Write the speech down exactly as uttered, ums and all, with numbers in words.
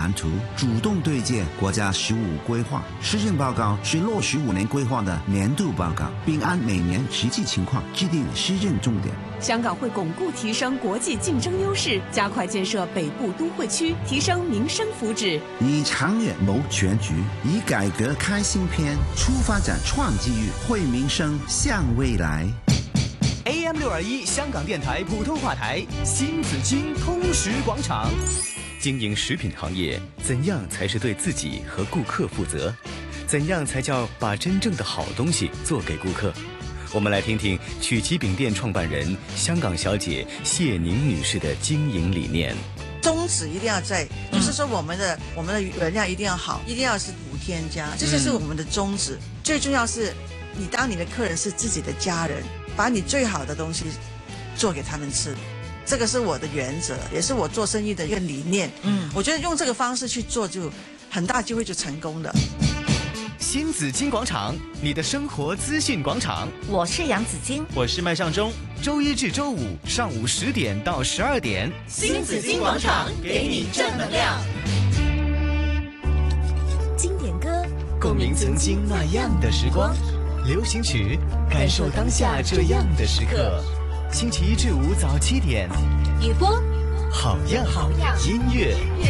蓝图，主动对接国家“十五”规划。施政报告是落实五年规划的年度报告，并按每年实际情况制定施政重点。 香港会巩固提升国际竞争优势，加快建设北部都会区，提升民生福祉。 以长远谋全局，以改革开新篇，出发展创机遇，惠民生向未来。 A M 六二一香港电台普通话台，新紫金通识广场。 经营食品行业，怎样才是对自己和顾客负责？怎样才叫把真正的好东西做给顾客？我们来听听曲奇饼店创办人香港小姐谢宁女士的经营理念。 宗旨一定要在，就是说我们的、嗯、我们的原料一定要好，一定要是无添加，这就是我们的宗旨。嗯、最重要是，你当你的客人是自己的家人，把你最好的东西做给他们吃，这个是我的原则，也是我做生意的一个理念。嗯，我觉得用这个方式去做，就很大机会就成功的。 新紫金广场，你的生活资讯广场。 我是杨紫金， 我是麦尚中。周一至周五上午十点到十二点， 新紫金广场给你正能量。 经典歌， 共鸣曾经那样的时光；流行曲，感受当下这样的时刻。星期一至五早七点， 雨波， 好样好样音乐。